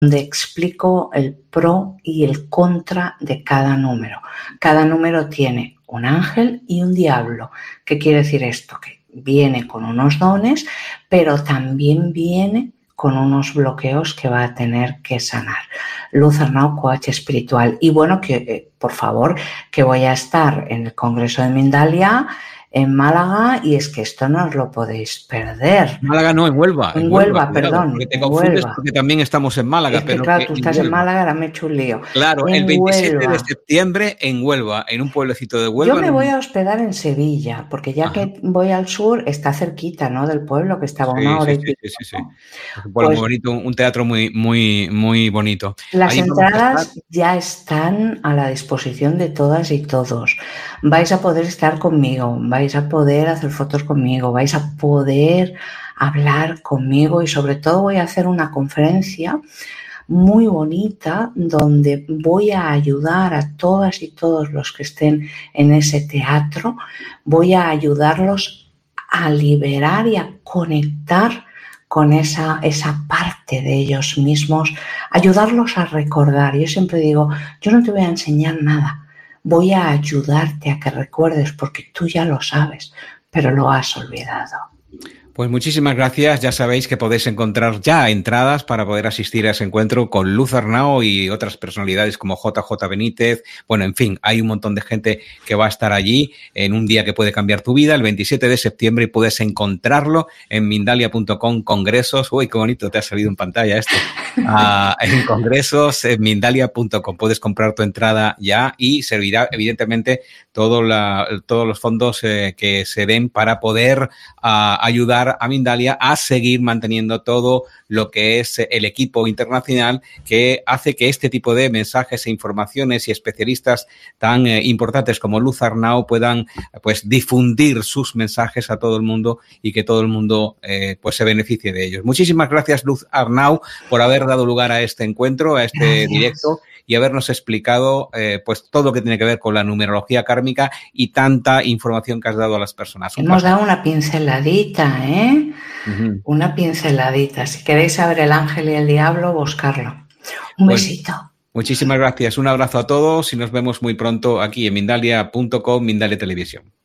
donde explico el pro y el contra de cada número. Cada número tiene un ángel y un diablo. ¿Qué quiere decir esto? Que viene con unos dones, pero también viene con unos bloqueos que va a tener que sanar. Luz Arnau, coach espiritual. Y bueno, que por favor, que voy a estar en el Congreso de Mindalia en Málaga, y es que esto no os lo podéis perder. Málaga no, en Huelva. En Huelva, cuidado, perdón. Porque te confundes porque también estamos en Málaga. Es que pero claro, tú estás en Málaga, ahora me he hecho un lío. Claro, el 27 de septiembre en Huelva, en un pueblecito de Huelva. Yo me voy a hospedar en Sevilla, porque ya que voy al sur, está cerquita, ¿no? Del pueblo, que estaba una hora y pico. Sí. Un pueblo muy bonito, un teatro muy bonito. Las entradas ya están a la disposición de todas y todos. Vais a poder estar conmigo, vais a poder hacer fotos conmigo, vais a poder hablar conmigo, y sobre todo voy a hacer una conferencia muy bonita donde voy a ayudar a todas y todos los que estén en ese teatro. Voy a ayudarlos a liberar y a conectar con esa parte de ellos mismos, ayudarlos a recordar. Yo siempre digo, yo no te voy a enseñar nada, voy a ayudarte a que recuerdes, porque tú ya lo sabes, pero lo has olvidado. Pues muchísimas gracias. Ya sabéis que podéis encontrar ya entradas para poder asistir a ese encuentro con Luz Arnau y otras personalidades como JJ Benítez. Bueno, en fin, hay un montón de gente que va a estar allí en un día que puede cambiar tu vida, el 27 de septiembre, y puedes encontrarlo en Mindalia.com, congresos. Uy, qué bonito te ha salido en pantalla esto. En congresos, en Mindalia.com. Puedes comprar tu entrada ya y servirá, evidentemente, todos los fondos que se den para poder ayudar a Mindalia a seguir manteniendo todo lo que es el equipo internacional que hace que este tipo de mensajes e informaciones y especialistas tan importantes como Luz Arnau puedan pues difundir sus mensajes a todo el mundo y que todo el mundo pues se beneficie de ellos. Muchísimas gracias, Luz Arnau, por haber dado lugar a este encuentro, a este directo, y habernos explicado pues todo lo que tiene que ver con la numerología kármica y tanta información que has dado a las personas. Hemos dado una pinceladita, ¿eh? Una pinceladita. Si queréis saber el ángel y el diablo, buscarlo. Un besito. Muchísimas gracias. Un abrazo a todos y nos vemos muy pronto aquí en Mindalia.com, Mindalia Televisión.